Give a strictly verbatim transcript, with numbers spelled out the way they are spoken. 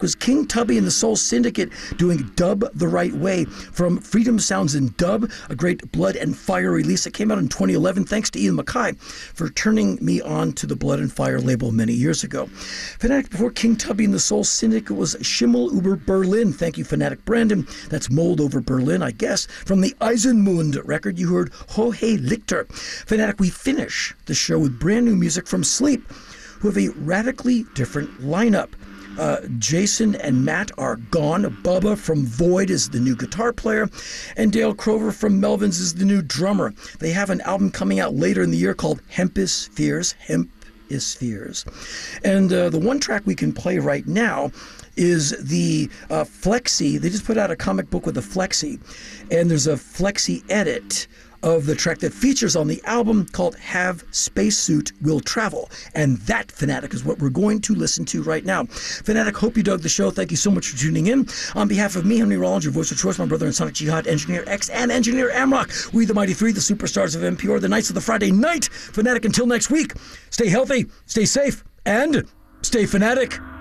was King Tubby and the Soul Syndicate doing Dub the Right Way from Freedom Sounds in Dub, a great Blood and Fire release that came out in twenty eleven. Thanks to Ian MacKaye for turning me on to the Blood and Fire label many years ago. Fanatic before King Tubby and the Soul Syndicate was Schimmel über Berlin. Thank you, Fanatic Brandon. That's Mold over Berlin, I guess. From the Eisenmund record, you heard Hohe Lichter. Fanatic, we finish the show with brand new music from Sleep, who have a radically different lineup. Uh, Jason and Matt are gone. Bubba from Void is the new guitar player, and Dale Crover from Melvins is the new drummer. They have an album coming out later in the year called Hempispheres. Hempispheres. And uh, the one track we can play right now is the uh, Flexi. They just put out a comic book with a Flexi, and there's a Flexi edit of the track that features on the album called Have Spacesuit Will Travel. And that, Fanatic, is what we're going to listen to right now. Fanatic, hope you dug the show. Thank you so much for tuning in. On behalf of me, Henry Rollins, your voice of choice, my brother in Sonic Jihad, Engineer X, and Engineer Amrock, we the Mighty Three, the superstars of N P R, the Knights of the Friday Night. Fanatic, until next week, stay healthy, stay safe, and stay fanatic.